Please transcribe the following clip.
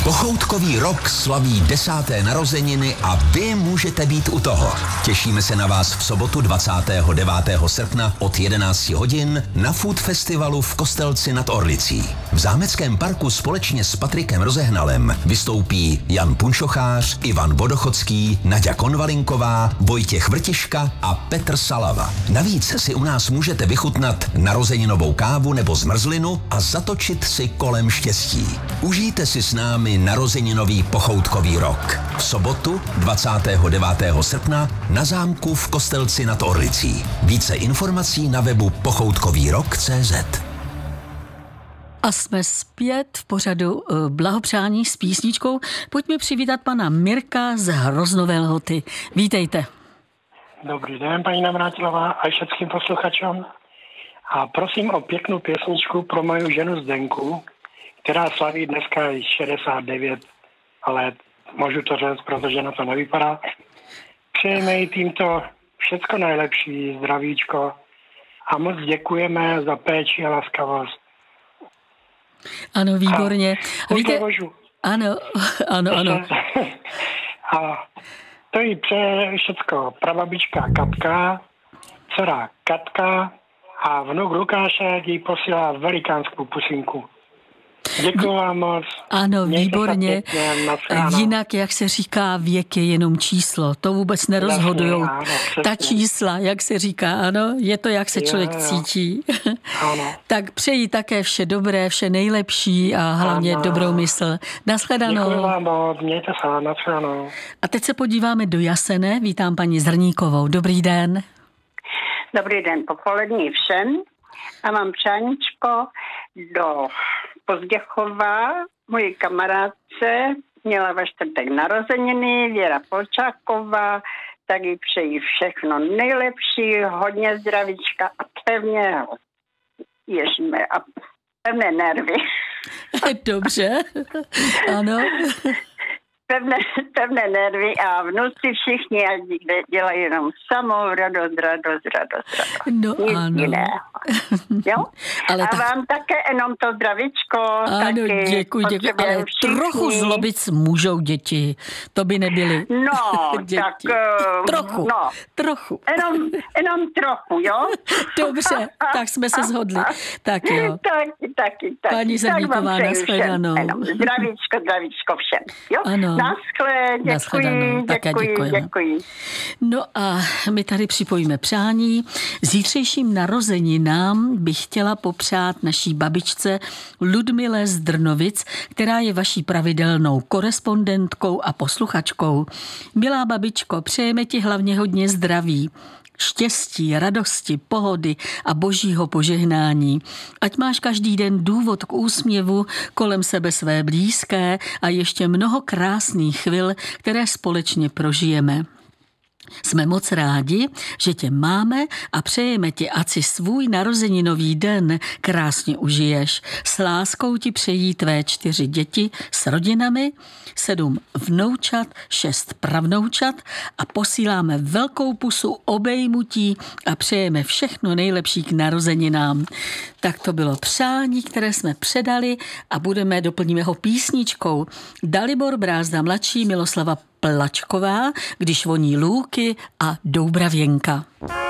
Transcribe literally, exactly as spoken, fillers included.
Pochoutkový rok slaví desáté narozeniny a vy můžete být u toho. Těšíme se na vás v sobotu dvacátého devátého srpna od jedenácti hodin na Food Festivalu v Kostelci nad Orlicí. V Zámeckém parku společně s Patrikem Rozehnalem vystoupí Jan Punčochář, Ivan Vodochodský, Naďa Konvalinková, Vojtěch Vrtiška a Petr Salava. Navíc si u nás můžete vychutnat narozeninovou kávu nebo zmrzlinu a zatočit si kolem štěstí. Užijte si s námi narozeninový pochoutkový rok. V sobotu dvacátého devátého srpna na zámku v Kostelci nad Orlicí. Více informací na webu pochoutkovýrok tečka cé zet. A jsme zpět v pořadu blahopřání s písničkou. Pojďme přivítat pana Mirka z Hroznové Lhoty. Vítejte. Dobrý den, paní Navrátilová a všetkým posluchačům. A prosím o pěknou písničku pro moju ženu Zdenku, která slaví dneska šedesát devět let. Můžu to říct, protože na to nevypadá. Přejeme jí tímto všecko nejlepší, zdravíčko a moc děkujeme za péči a laskavost. Ano, výborně. A víte, můžu. ano, ano, ano. A to jí přeje všecko prababička Katka, dcera Katka a vnuk Lukášek jí posílá velikánskou pusinku. Děkuji vám moc. Ano, Mějte výborně. Jinak, jak se říká, věk je jenom číslo. To vůbec nerozhodujou. Ta čísla, jak se říká, ano, je to, jak se člověk jo, jo. cítí. Ano. Tak přeji také vše dobré, vše nejlepší a hlavně ano. dobrou mysl. Nashledanou. Děkuji vám moc, mějte se, nashledanou. A teď se podíváme do Jasene. Vítám paní Zrníkovou. Dobrý den. Dobrý den, popolední všem. A mám přáníčko do Pozděchova, mojí kamarádce, měla ve čtvrtek narozeniny, Věra Polčáková, tak jí přeji všechno nejlepší, hodně zdravíčka a pevně, ježme, a pevné nervy. Dobře, ano. Pevné, pevné nervy a vnuci všichni, ať dělají jenom samou radost, radost, radost, radost. No nic ano. jiného. Jo? Ale a tak... vám také jenom to zdravíčko. Ano, taky děkuji, děkuji. Ale všichni. trochu zlobit můžou děti. To by nebyly No, děti. tak... Uh, trochu, no. trochu. Jenom, jenom trochu, jo? Dobře, tak jsme se shodli. Tak jo. Taky, taky, taky. Paní Zrníková, nashledanou. Zdravíčko, zdravíčko všem. Jo? Ano. Naschle, děkuji, Také děkuji, děkujeme. děkuji. No a my tady připojíme přání. Zítřejším narozeninám bych chtěla popřát naší babičce Ludmile z Drnovic, která je vaší pravidelnou korespondentkou a posluchačkou. Milá babičko, přejeme ti hlavně hodně zdraví, štěstí, radosti, pohody a božího požehnání. Ať máš každý den důvod k úsměvu, kolem sebe své blízké a ještě mnoho krásných chvil, které společně prožijeme. Jsme moc rádi, že tě máme a přejeme ti, ať si svůj narozeninový den krásně užiješ. S láskou ti přejí tvé čtyři děti s rodinami, sedm vnoučat, šest pravnoučat a posíláme velkou pusu obejmutí a přejeme všechno nejlepší k narozeninám. Tak to bylo přání, které jsme předali a budeme, doplníme ho písničkou. Dalibor Brázda mladší, Miloslava Plačková, Když voní lůky a Doubravěnka.